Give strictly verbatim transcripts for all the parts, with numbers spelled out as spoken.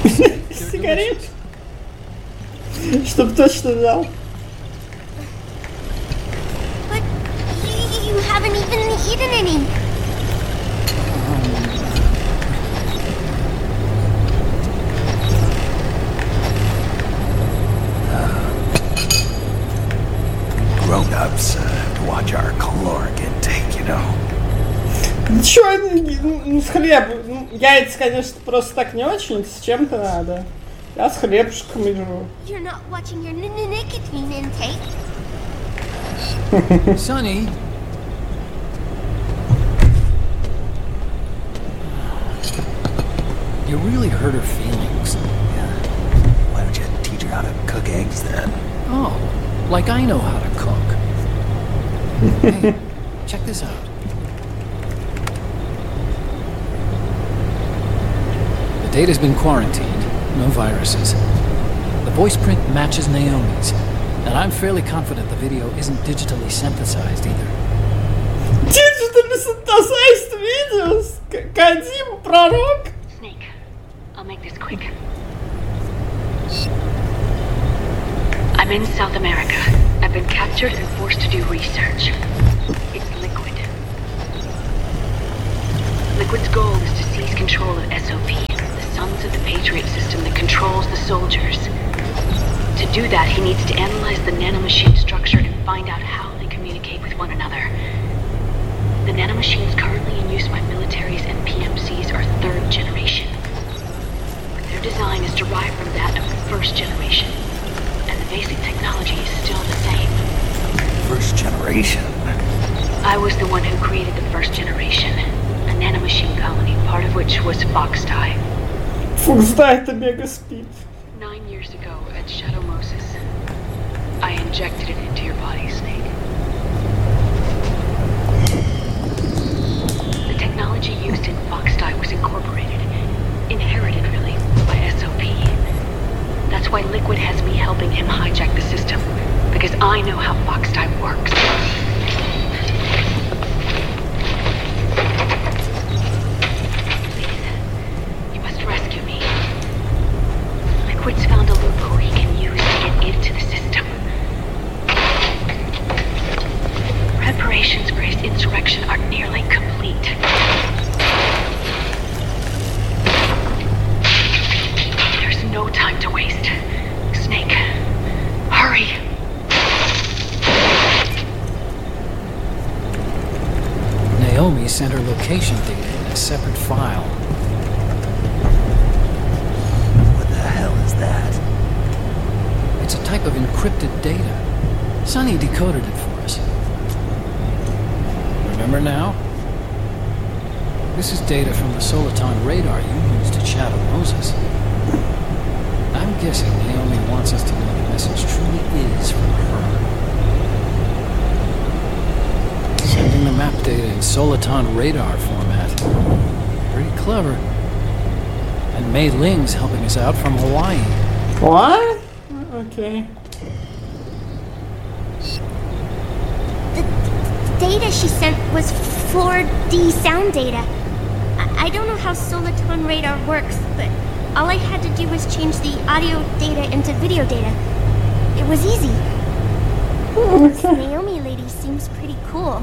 Сигарет. Чтоб точно взял. But you, you haven't even eaten any. Grown-ups uh, watch our caloric intake, you know. Чё, ну, с хлеб, ну, яйца, конечно, просто так не очень, с чем-то надо. Я с хлебушком жру. You're not watching your nicotine intake. Sonny. You really hurt her feelings. Yeah. Why don't you teach her how to cook eggs then? Oh, like I know how to cook. Hey, check this out. The data's been quarantined, no viruses. The voice print matches Naomi's, and I'm fairly confident the video isn't digitally synthesized either. Digitally synthesized videos? Кадим, пророк? Snake, I'll make this quick. I'm in South America. I've been captured and forced to do research. It's Liquid. Liquid's goal is to seize control of S O P, the Sons of the Patriot system that controls the soldiers. To do that, he needs to analyze the nanomachine structure and find out how they communicate with one another. The nanomachines currently in use by militaries and P M Cs are third generation. But their design is derived from that of the first generation. And the basic technology is still the same. First generation? I was the one who created the first generation. A nanomachine colony, part of which was Foxdie. Foxdie это мега спид. Nine years ago at Shadow Moses, I injected it into your body, Snake. The technology used in Foxdie was incorporated, inherited really, by S O P. That's why Liquid has me helping him hijack the system, because I know how Foxdie works. Please, you must rescue me. Liquid's found a loophole he can use to get into the system. Preparations for his insurrection are nearly complete. There's no time to waste. Snake, hurry! Naomi sent her location data in a separate file. What the hell is that? It's a type of encrypted data. Sonny decoded it for us. Remember now? This is data from the Soliton radar you used at Shadow Moses. I'm guessing Naomi wants us to know the message truly is from her. Sending the map data in Soliton radar format. Pretty clever. And Mei Ling's helping us out from Hawaii. What? Okay. The, the data she sent was four D sound data. I, I don't know how Soliton radar works, but all I had to do was change the audio data into video data. It was easy. This Naomi lady seems pretty cool.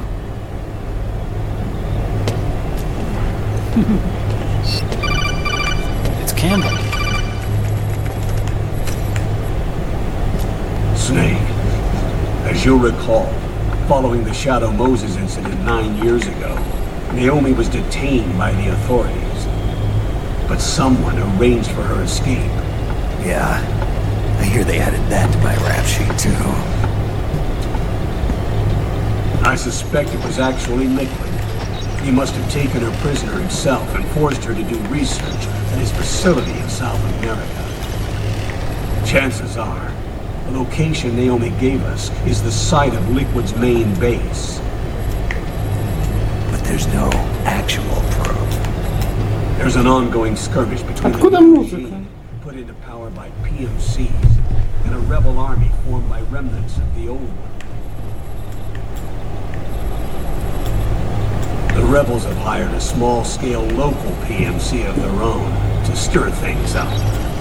It's Campbell. Snake, as you'll recall, following the Shadow Moses incident nine years ago, Naomi was detained by the authorities. But someone arranged for her escape. Yeah, I hear they added that to my rap sheet too. I suspect it was actually Liquid. He must have taken her prisoner himself and forced her to do research at his facility in South America. Chances are, the location Naomi gave us is the site of Liquid's main base. But there's no actual proof. There's an ongoing skirmish between Откуда the new музыка? regime, put into power by P M Cs, and a rebel army formed by remnants of the old one. The rebels have hired a small-scale local P M C of their own to stir things up.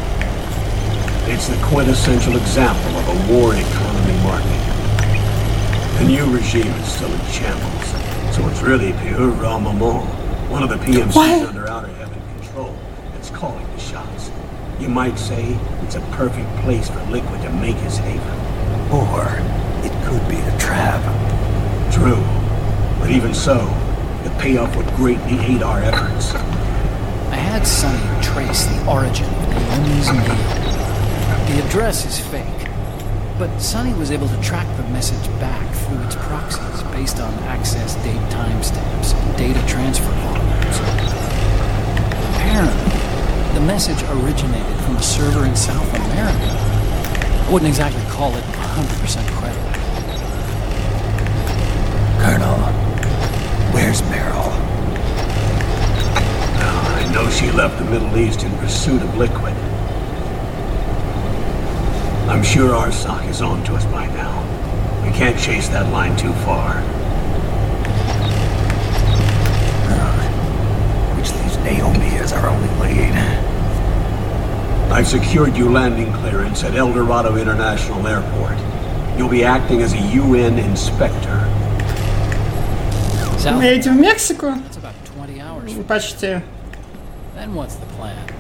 It's the quintessential example of a war economy market. The new regime is still in shambles, so it's really pure raw moment. One of the P M Cs What? under Outer Heaven control that's calling the shots. You might say it's a perfect place for Liquid to make his haven. Or it could be the trap. True, but even so, the payoff would greatly aid our efforts. I had Sonny trace the origin of Naomi's mail. The address is fake, but Sonny was able to track the message back through its proxies based on access date timestamps and data transfer volumes. Apparently, the message originated from a server in South America. I wouldn't exactly call it one hundred percent credible. Colonel, where's Meryl? I know she left the Middle East in pursuit of Liquid. I'm sure our sock is on to us by now. We can't chase that line too far. Uh, which leaves Naomi as our only lead. I've secured you landing clearance at El Dorado International Airport. You'll be acting as a U N inspector. South Мы едем в Мексику? That's about twenty hours from Почти. Then what's the plan?